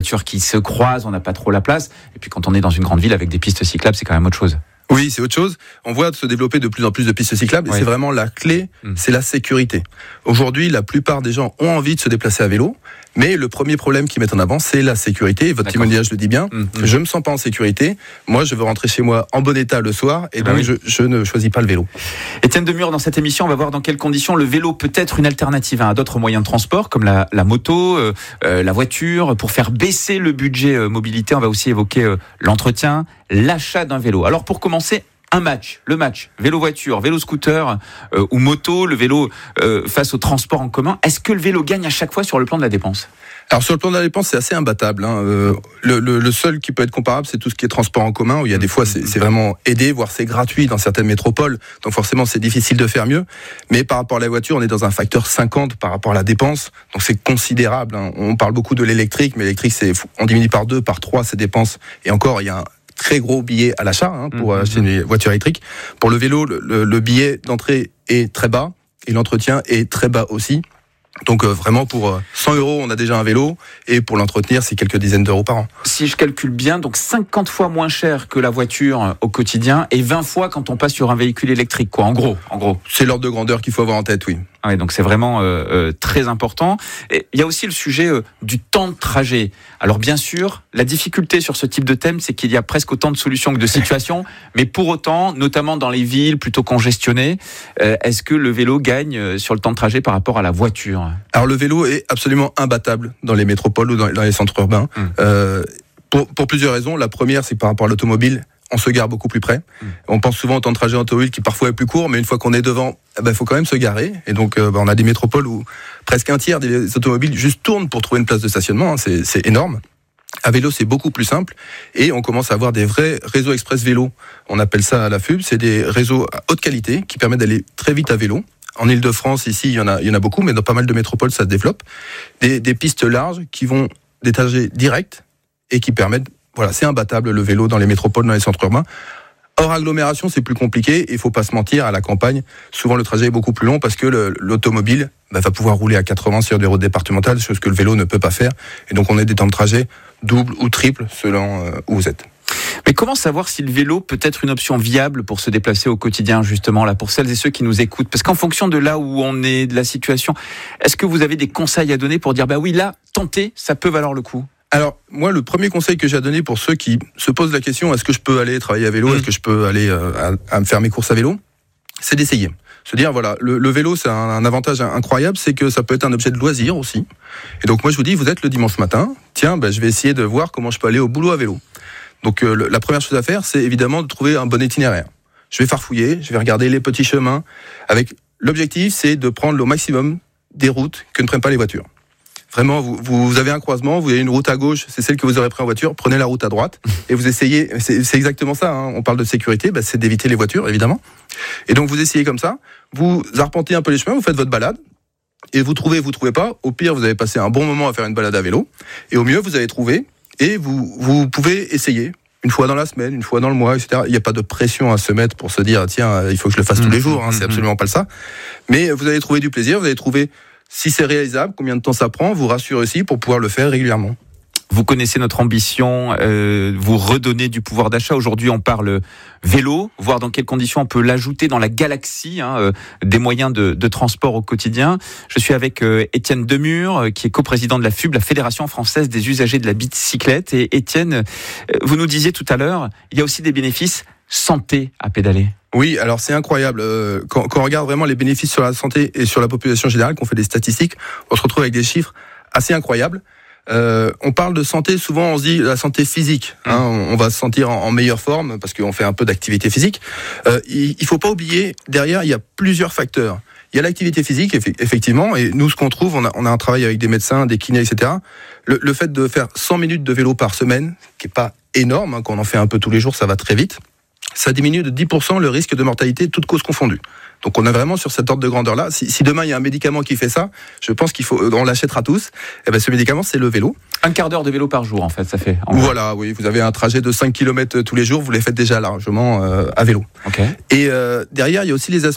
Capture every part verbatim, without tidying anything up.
voitures qui se croisent, on n'a pas trop la place. Et puis quand on est dans une grande ville avec des pistes cyclables, c'est quand même autre chose. Oui, c'est autre chose. On voit se développer de plus en plus de pistes cyclables et oui. c'est vraiment la clé, mmh. c'est la sécurité. Aujourd'hui, la plupart des gens ont envie de se déplacer à vélo, mais le premier problème qu'ils mettent en avant, c'est la sécurité. Et votre témoignage le dit bien. Mmh. Je me sens pas en sécurité. Moi, je veux rentrer chez moi en bon état le soir et donc ah oui. je, je ne choisis pas le vélo. Étienne Demure, dans cette émission, on va voir dans quelles conditions le vélo peut être une alternative à d'autres moyens de transport comme la, la moto, euh, euh, la voiture. Pour faire baisser le budget euh, mobilité, on va aussi évoquer euh, l'entretien, l'achat d'un vélo. Alors pour commencer, un match, le match vélo-voiture, vélo-scooter euh, ou moto, le vélo euh, face au transport en commun. Est-ce que le vélo gagne à chaque fois sur le plan de la dépense ? Alors sur le plan de la dépense, c'est assez imbattable. Hein. Euh, le, le, le seul qui peut être comparable, c'est tout ce qui est transport en commun, où il y a des fois c'est, c'est vraiment aidé, voire c'est gratuit dans certaines métropoles. Donc forcément, c'est difficile de faire mieux. Mais par rapport à la voiture, on est dans un facteur cinquante par rapport à la dépense. Donc c'est considérable. Hein. On parle beaucoup de l'électrique, mais l'électrique, c'est on diminue par deux, par trois ces dépenses. Et encore, il y a un très gros billet à l'achat hein, pour mmh, acheter une voiture électrique. Pour le vélo, le, le, le billet d'entrée est très bas et l'entretien est très bas aussi. Donc euh, vraiment pour euh, cent euros, on a déjà un vélo et pour l'entretenir, c'est quelques dizaines d'euros par an. Si je calcule bien, donc cinquante fois moins cher que la voiture au quotidien et vingt fois quand on passe sur un véhicule électrique, quoi. En gros, en gros. C'est l'ordre de grandeur qu'il faut avoir en tête, oui. Ah oui, donc c'est vraiment euh, euh, très important. Et il y a aussi le sujet euh, du temps de trajet. Alors bien sûr, la difficulté sur ce type de thème, c'est qu'il y a presque autant de solutions que de situations. Mais pour autant, notamment dans les villes plutôt congestionnées, euh, est-ce que le vélo gagne sur le temps de trajet par rapport à la voiture ? Alors le vélo est absolument imbattable dans les métropoles ou dans, dans les centres urbains. Mmh. Euh, pour, pour plusieurs raisons. La première, c'est par rapport à l'automobile. On se gare beaucoup plus près. Mmh. On pense souvent au temps de trajet en automobile qui parfois est plus court, mais une fois qu'on est devant, il eh ben, faut quand même se garer. Et donc, euh, ben, on a des métropoles où presque un tiers des automobiles juste tournent pour trouver une place de stationnement. Hein, c'est, c'est énorme. À vélo, c'est beaucoup plus simple. Et on commence à avoir des vrais réseaux express vélo. On appelle ça à la F U B. C'est des réseaux à haute qualité qui permettent d'aller très vite à vélo. En Ile-de-France, ici, il y en a, il y en a beaucoup, mais dans pas mal de métropoles, ça se développe. Des, des pistes larges qui vont des trajets directs et qui permettent. Voilà, c'est imbattable le vélo dans les métropoles, dans les centres urbains. Hors agglomération, c'est plus compliqué. Il faut pas se mentir, à la campagne, souvent le trajet est beaucoup plus long parce que le, l'automobile bah, va pouvoir rouler à quatre-vingts sur des routes départementales, chose que le vélo ne peut pas faire. Et donc on a des temps de trajet double ou triple selon euh, où vous êtes. Mais comment savoir si le vélo peut être une option viable pour se déplacer au quotidien, justement, là, pour celles et ceux qui nous écoutent ? Parce qu'en fonction de là où on est, de la situation, est-ce que vous avez des conseils à donner pour dire, bah oui, là, tenter, ça peut valoir le coup ? Alors, moi, le premier conseil que j'ai à donner pour ceux qui se posent la question, est-ce que je peux aller travailler à vélo, mmh. est-ce que je peux aller euh, à, à me faire mes courses à vélo ? C'est d'essayer. Se dire, voilà, le, le vélo, c'est un, un avantage incroyable, c'est que ça peut être un objet de loisir aussi. Et donc, moi, je vous dis, vous êtes le dimanche matin, tiens, ben, je vais essayer de voir comment je peux aller au boulot à vélo. Donc, euh, le, la première chose à faire, c'est évidemment de trouver un bon itinéraire. Je vais farfouiller, je vais regarder les petits chemins. Avec l'objectif, c'est de prendre au maximum des routes que ne prennent pas les voitures. Vraiment, vous, vous avez un croisement, vous avez une route à gauche, c'est celle que vous aurez pris en voiture, prenez la route à droite et vous essayez, c'est, c'est exactement ça, hein, on parle de sécurité, bah, c'est d'éviter les voitures, évidemment. Et donc vous essayez comme ça, vous arpentez un peu les chemins, vous faites votre balade, et vous trouvez, vous trouvez pas, au pire vous avez passé un bon moment à faire une balade à vélo, et au mieux vous avez trouvé, et vous, vous pouvez essayer, une fois dans la semaine, une fois dans le mois, et cetera. Il n'y a pas de pression à se mettre pour se dire, tiens, il faut que je le fasse mmh, tous les jours, hein, mmh, c'est absolument pas ça. Mais vous allez trouver du plaisir, vous allez trouver... Si c'est réalisable, combien de temps ça prend, vous rassurez aussi pour pouvoir le faire régulièrement. Vous connaissez notre ambition, euh, vous redonner du pouvoir d'achat. Aujourd'hui, on parle vélo, voir dans quelles conditions on peut l'ajouter dans la galaxie hein, euh, des moyens de, de transport au quotidien. Je suis avec euh, Étienne Demure, euh, qui est coprésident de la F U B, la Fédération française des usagers de la bicyclette. Et Étienne, euh, vous nous disiez tout à l'heure, il y a aussi des bénéfices santé à pédaler. Oui, alors c'est incroyable. Euh, quand, quand on regarde vraiment les bénéfices sur la santé et sur la population générale, qu'on fait des statistiques, on se retrouve avec des chiffres assez incroyables. Euh, on parle de santé, souvent on se dit la santé physique. Hein, on, on va se sentir en, en meilleure forme parce qu'on fait un peu d'activité physique. Euh, il, il faut pas oublier, derrière, il y a plusieurs facteurs. Il y a l'activité physique, effectivement, et nous, ce qu'on trouve, on a, on a un travail avec des médecins, des kinés, et cetera. Le, le fait de faire cent minutes de vélo par semaine, qui est pas énorme, hein, quand on en fait un peu tous les jours, ça va très vite. Ça diminue de dix pour cent le risque de mortalité, toutes causes confondues. Donc on a vraiment sur cet ordre de grandeur-là. Si, si demain il y a un médicament qui fait ça, je pense qu'il faut, on l'achètera tous. Et ben ce médicament, c'est le vélo. Un quart d'heure de vélo par jour, en fait, ça fait. Voilà, oui. Vous avez un trajet de cinq kilomètres tous les jours, vous les faites déjà largement euh, à vélo. Okay. Et euh, derrière, il y a aussi les aspects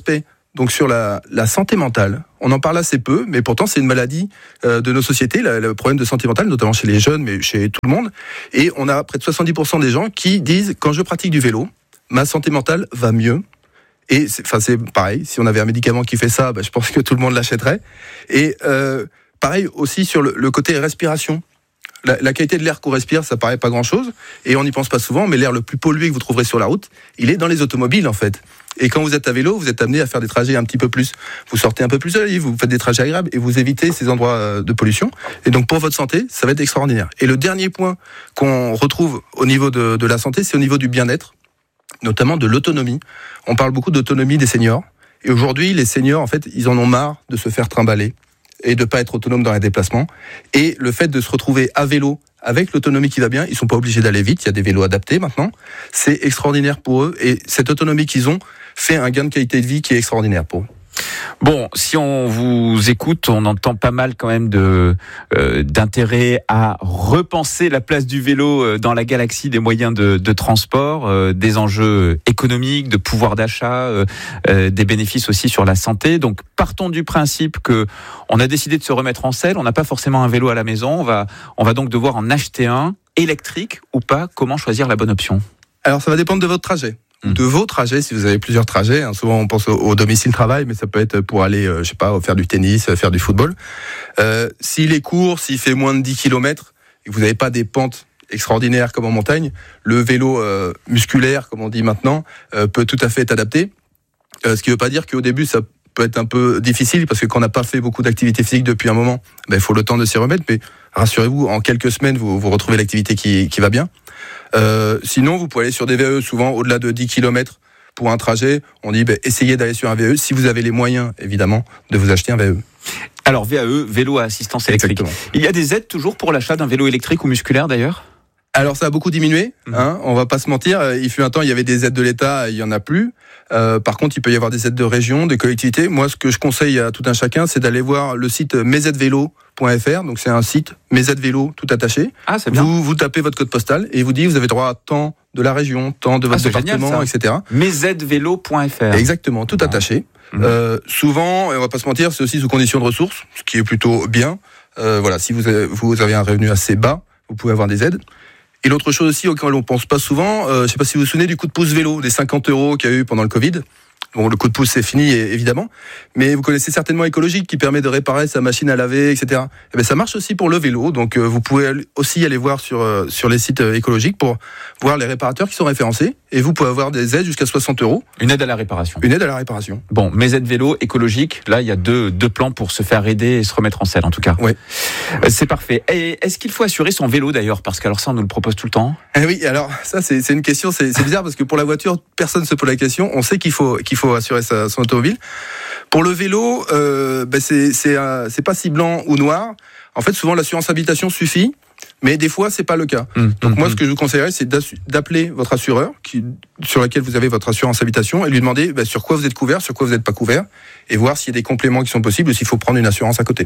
donc sur la, la santé mentale. On en parle assez peu, mais pourtant c'est une maladie euh, de nos sociétés, la, le problème de santé mentale, notamment chez les jeunes, mais chez tout le monde. Et on a près de soixante-dix pour cent des gens qui disent, quand je pratique du vélo, ma santé mentale va mieux. Et c'est, enfin, c'est pareil, si on avait un médicament qui fait ça, bah, je pense que tout le monde l'achèterait. Et euh, pareil aussi sur le, le côté respiration. La, la qualité de l'air qu'on respire, ça paraît pas grand-chose, et on n'y pense pas souvent, mais l'air le plus pollué que vous trouverez sur la route, il est dans les automobiles en fait. Et quand vous êtes à vélo, vous êtes amené à faire des trajets un petit peu plus. Vous sortez un peu plus seul, vous faites des trajets agréables, et vous évitez ces endroits de pollution. Et donc pour votre santé, ça va être extraordinaire. Et le dernier point qu'on retrouve au niveau de, de la santé, c'est au niveau du bien-être, notamment de l'autonomie. On parle beaucoup d'autonomie des seniors, et aujourd'hui, les seniors, en fait, ils en ont marre de se faire trimballer et de pas être autonome dans les déplacements. Et le fait de se retrouver à vélo avec l'autonomie qui va bien, ils sont pas obligés d'aller vite, il y a des vélos adaptés maintenant, c'est extraordinaire pour eux, et cette autonomie qu'ils ont fait un gain de qualité de vie qui est extraordinaire pour eux. Bon, si on vous écoute, on entend pas mal quand même de euh, d'intérêt à repenser la place du vélo dans la galaxie des moyens de, de transport, euh, des enjeux économiques, de pouvoir d'achat, euh, euh, des bénéfices aussi sur la santé. Donc, partons du principe que on a décidé de se remettre en selle. On n'a pas forcément un vélo à la maison. On va on va donc devoir en acheter un, électrique ou pas. Comment choisir la bonne option ? Alors, ça va dépendre de votre trajet. De vos trajets, si vous avez plusieurs trajets, hein, souvent on pense au, au domicile-travail, mais ça peut être pour aller, euh, je sais pas, faire du tennis, faire du football. Euh, s'il est court, s'il fait moins de dix kilomètres, et que vous n'avez pas des pentes extraordinaires comme en montagne, le vélo euh, musculaire, comme on dit maintenant, euh, peut tout à fait être adapté. Euh, ce qui ne veut pas dire qu'au début, ça peut être un peu difficile, parce que quand on n'a pas fait beaucoup d'activité physique depuis un moment, ben, il faut le temps de s'y remettre, mais rassurez-vous, en quelques semaines, vous, vous retrouvez l'activité qui, qui va bien. Euh, sinon, vous pouvez aller sur des V A E, souvent au-delà de dix kilomètres pour un trajet. On dit, bah, essayez d'aller sur un V A E, si vous avez les moyens, évidemment, de vous acheter un V A E. Alors, V A E, vélo à assistance électrique. Exactement. Il y a des aides toujours pour l'achat d'un vélo électrique ou musculaire, d'ailleurs ? Alors, ça a beaucoup diminué, hein, on va pas se mentir. Il fut un temps, il y avait des aides de l'État, il y en a plus. Euh, par contre, il peut y avoir des aides de région, des collectivités. Moi, ce que je conseille à tout un chacun, c'est d'aller voir le site mes aides vélo point f r. Donc, c'est un site mes aides vélo tout attaché. Ah, c'est bien. Vous, vous tapez votre code postal et vous dit, vous avez droit à tant de la région, tant de votre ah, département, génial, et cetera. mes aides vélo point f r. Exactement, tout ah. attaché. Mmh. Euh, souvent, et on va pas se mentir, c'est aussi sous condition de ressources, ce qui est plutôt bien. Euh, voilà, si vous avez, vous avez un revenu assez bas, vous pouvez avoir des aides. Et l'autre chose aussi auquel on pense pas souvent, euh, je sais pas si vous vous souvenez du coup de pouce vélo, des cinquante euros qu'il y a eu pendant le Covid. Bon, le coup de pouce c'est fini évidemment, mais vous connaissez certainement Écologique qui permet de réparer sa machine à laver, et cetera. Et bien ça marche aussi pour le vélo, donc euh, vous pouvez aussi aller voir sur euh, sur les sites euh, écologiques pour voir les réparateurs qui sont référencés, et vous pouvez avoir des aides jusqu'à soixante euros. Une aide à la réparation. Une aide à la réparation. Bon, mes aides vélo écologiques, là il y a deux deux plans pour se faire aider et se remettre en selle en tout cas. Oui. Euh, c'est parfait. Et est-ce qu'il faut assurer son vélo d'ailleurs, parce qu'alors ça on nous le propose tout le temps. Eh oui, alors ça c'est c'est une question, c'est c'est bizarre parce que pour la voiture personne se pose la question. On sait qu'il faut qu'il faut assurer sa son automobile. Pour le vélo, euh, ben c'est c'est euh, c'est pas si blanc ou noir. En fait, souvent l'assurance habitation suffit, mais des fois c'est pas le cas. Mmh, Donc mmh, moi, mmh. ce que je vous conseillerais, c'est d'appeler votre assureur, qui, sur lequel vous avez votre assurance habitation, et lui demander ben, sur quoi vous êtes couvert, sur quoi vous n'êtes pas couvert, et voir s'il y a des compléments qui sont possibles ou s'il faut prendre une assurance à côté.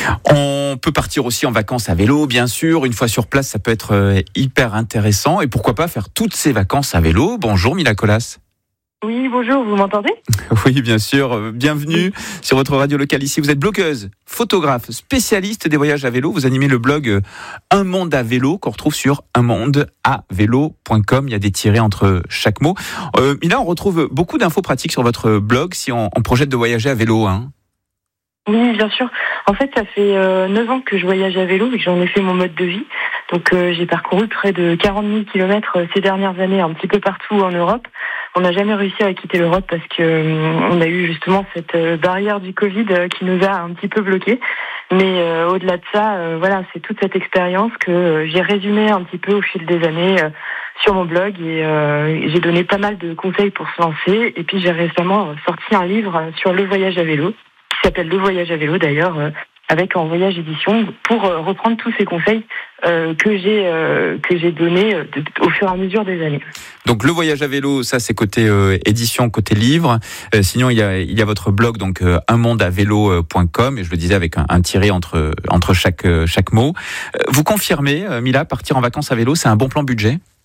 On peut partir aussi en vacances à vélo, bien sûr. Une fois sur place, ça peut être hyper intéressant, et pourquoi pas faire toutes ces vacances à vélo. Bonjour Mila Colas. Oui, bonjour, vous m'entendez ? Oui, bien sûr. Bienvenue oui. sur votre radio locale ici. Vous êtes blogueuse, photographe, spécialiste des voyages à vélo. Vous animez le blog Un Monde à Vélo qu'on retrouve sur un monde à vélo point com. Il y a des tirets entre chaque mot. Euh, Mila, on retrouve beaucoup d'infos pratiques sur votre blog si on, on projette de voyager à vélo. Hein. Oui, bien sûr. En fait, ça fait euh, neuf ans que je voyage à vélo et que j'en ai fait mon mode de vie. Donc, euh, j'ai parcouru près de quarante mille kilomètres ces dernières années, un petit peu partout en Europe. On n'a jamais réussi à quitter l'Europe parce que euh, on a eu justement cette euh, barrière du Covid euh, qui nous a un petit peu bloqués. Mais euh, au-delà de ça, euh, voilà, c'est toute cette expérience que euh, j'ai résumée un petit peu au fil des années euh, sur mon blog et euh, j'ai donné pas mal de conseils pour se lancer. Et puis j'ai récemment sorti un livre sur le voyage à vélo qui s'appelle Le Voyage à vélo d'ailleurs. Euh, avec En Voyage Édition, pour euh, reprendre tous ces conseils euh, que j'ai euh, que j'ai donnés euh, de, au fur et à mesure des années. Donc le voyage à vélo, ça c'est côté euh, édition, côté livre. Euh, sinon il y a il y a votre blog donc euh, un monde à vélo point com et je le disais avec un, un tiré entre entre chaque euh, chaque mot. Euh, vous confirmez, euh, Mila, partir en vacances à vélo, c'est un bon plan budget ?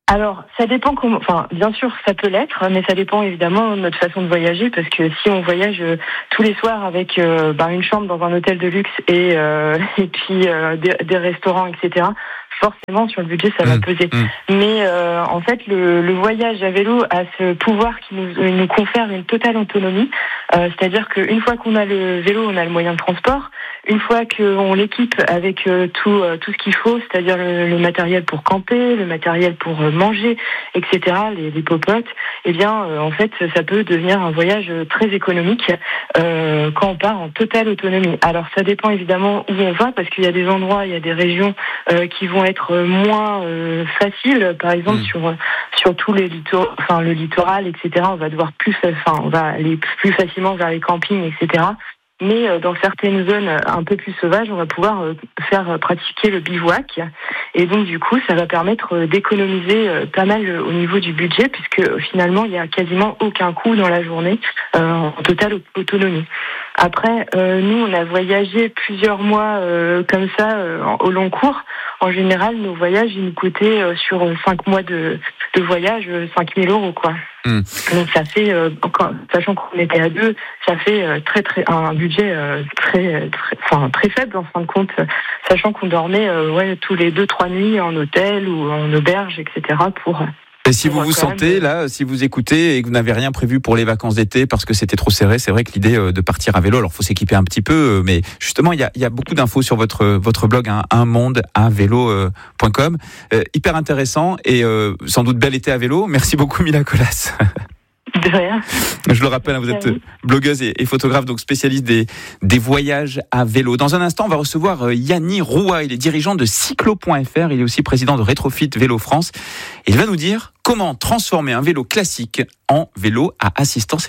Alors, ça dépend comment. Enfin, bien sûr, ça peut l'être, mais ça dépend évidemment de notre façon de voyager, parce que si on voyage euh, tous les soirs avec euh, bah, une chambre dans un hôtel de luxe et euh, et puis euh, des, des restaurants, et cetera. Forcément, sur le budget, ça va mmh, peser. mmh. Mais euh, en fait, le, le voyage à vélo a ce pouvoir qui nous, nous confère une totale autonomie. Euh, c'est-à-dire qu'une fois qu'on a le vélo, on a le moyen de transport. Une fois qu'on l'équipe avec euh, tout euh, tout ce qu'il faut, c'est-à-dire le, le matériel pour camper, le matériel pour euh, manger, et cetera, les, les popotes, eh bien, euh, en fait, ça peut devenir un voyage très économique euh, quand on part en totale autonomie. Alors, ça dépend évidemment où on va, parce qu'il y a des endroits, il y a des régions euh, qui vont être moins euh, faciles. Par exemple, mmh. sur sur tous les littoraux, enfin le littoral, et cetera. On va devoir plus, enfin, on va aller plus facilement vers les campings, et cetera. Mais euh, dans certaines zones un peu plus sauvages, on va pouvoir euh, faire euh, pratiquer le bivouac. Et donc, du coup, ça va permettre euh, d'économiser euh, pas mal euh, au niveau du budget, puisque euh, finalement, il n'y a quasiment aucun coût dans la journée, euh, en totale autonomie. Après, euh, nous, on a voyagé plusieurs mois euh, comme ça, euh, au long cours. En général, nos voyages, ils nous coûtaient euh, sur cinq mois de, de voyage, cinq mille euros, quoi. Mmh. Donc ça fait, euh, quand, sachant qu'on était à deux, ça fait euh, très très un budget euh, très, très, enfin très faible en fin de compte, sachant qu'on dormait euh, ouais tous les deux trois nuits en hôtel ou en auberge, et cetera. Pour Et si vous vous sentez, là, si vous écoutez et que vous n'avez rien prévu pour les vacances d'été parce que c'était trop serré, c'est vrai que l'idée de partir à vélo, alors faut s'équiper un petit peu, mais justement, il y a, il y a beaucoup d'infos sur votre, votre blog, hein, un monde à vélo point com. Euh, hyper intéressant et euh, sans doute bel été à vélo. Merci beaucoup, Mila Colas. De rien. Je le rappelle, vous êtes blogueuse et photographe, donc spécialiste des, des voyages à vélo. Dans un instant, on va recevoir Yanni Roua. Il est dirigeant de cyclo point f r. Il est aussi président de Rétrofit Vélo France. Et il va nous dire comment transformer un vélo classique en vélo à assistance